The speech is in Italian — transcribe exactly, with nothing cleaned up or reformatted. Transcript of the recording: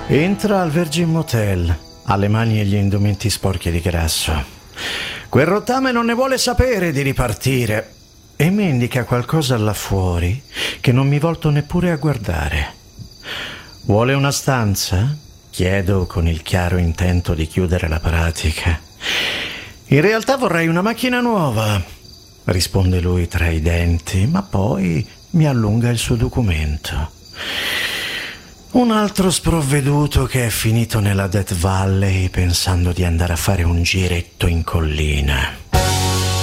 Entra al Virgin Motel, ha le mani e gli indumenti sporchi di grasso. Quel rottame non ne vuole sapere di ripartire e mi indica qualcosa là fuori che non mi volto neppure a guardare. Vuole una stanza? Chiedo con il chiaro intento di chiudere la pratica. In realtà vorrei una macchina nuova, risponde lui tra i denti, ma poi mi allunga il suo documento. Un altro sprovveduto che è finito nella Death Valley pensando di andare a fare un giretto in collina.